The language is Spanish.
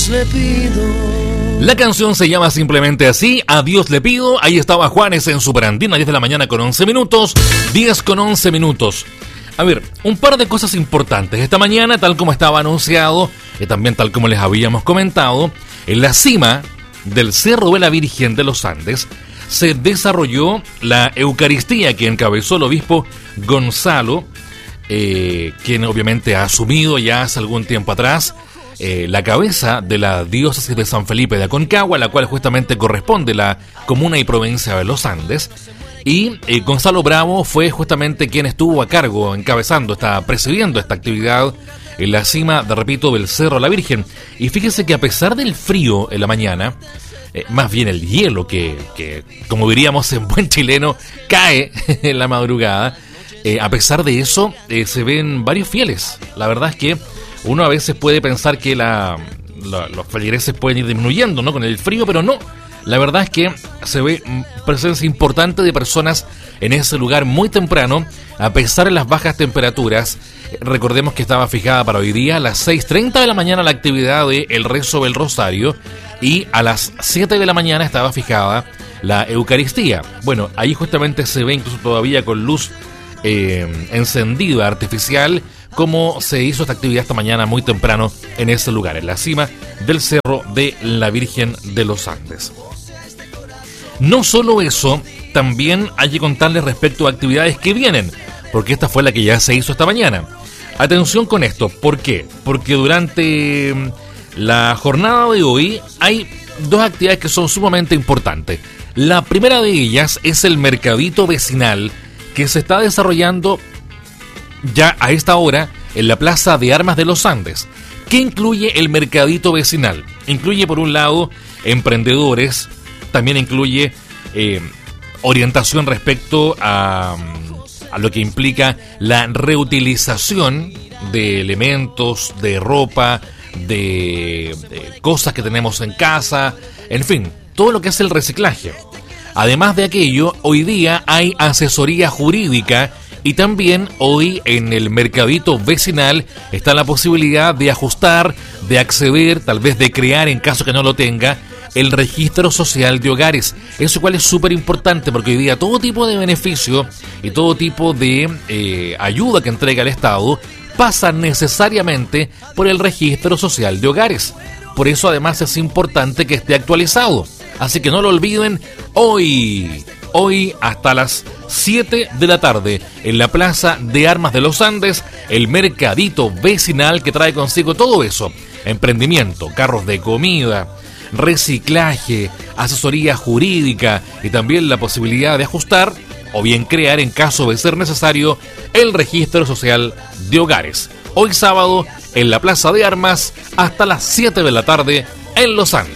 Dios le pido. La canción se llama simplemente así, A Dios le pido. Ahí estaba Juanes en Superandina, 10 de la mañana con 11 minutos, 10 con 11 minutos. A ver, un par de cosas importantes. Esta mañana, tal como estaba anunciado, y también tal como les habíamos comentado, en la cima del Cerro de la Virgen de los Andes se desarrolló la Eucaristía que encabezó el obispo Gonzalo, quien obviamente ha asumido ya hace algún tiempo atrás la cabeza de la diócesis de San Felipe de Aconcagua, la cual justamente corresponde a la comuna y provincia de los Andes. Y Gonzalo Bravo fue justamente quien estuvo a cargo, presidiendo esta actividad en la cima, repito, del Cerro de la Virgen. Y fíjese que a pesar del frío en la mañana, más bien el hielo que, como diríamos en buen chileno, cae en la madrugada, a pesar de eso, se ven varios fieles. La verdad es que uno a veces puede pensar que los feligreses pueden ir disminuyendo, ¿no?, con el frío, pero no. La verdad es que se ve presencia importante de personas en ese lugar muy temprano, a pesar de las bajas temperaturas. Recordemos que estaba fijada para hoy día a las 6:30 de la mañana la actividad de el rezo del Rosario, y a las 7 de la mañana estaba fijada la Eucaristía. Bueno, ahí justamente se ve incluso todavía con luz encendida artificial, como se hizo esta actividad esta mañana muy temprano en ese lugar, en la cima del Cerro de la Virgen de los Andes. No solo eso, también hay que contarles respecto a actividades que vienen, porque esta fue la que ya se hizo esta mañana. Atención con esto, ¿por qué? Porque durante la jornada de hoy hay dos actividades que son sumamente importantes. La primera de ellas es el mercadito vecinal que se está desarrollando ya a esta hora en la Plaza de Armas de los Andes. ¿Qué incluye el mercadito vecinal? Incluye, por un lado, emprendedores, también incluye orientación respecto a lo que implica la reutilización de elementos, de ropa, de cosas que tenemos en casa, en fin, todo lo que es el reciclaje. Además de aquello, hoy día hay asesoría jurídica, y también hoy en el mercadito vecinal está la posibilidad de ajustar, de acceder, tal vez de crear, en caso que no lo tenga, el registro social de hogares. Eso cual es súper importante, porque hoy día todo tipo de beneficio y todo tipo de ayuda que entrega el Estado pasa necesariamente por el registro social de hogares. Por eso además es importante que esté actualizado. Así que no lo olviden, hoy hasta las 7 de la tarde en la Plaza de Armas de los Andes, el mercadito vecinal que trae consigo todo eso: emprendimiento, carros de comida, reciclaje, asesoría jurídica y también la posibilidad de ajustar o bien crear, en caso de ser necesario, el registro social de hogares. Hoy sábado en la Plaza de Armas hasta las 7 de la tarde en Los Andes.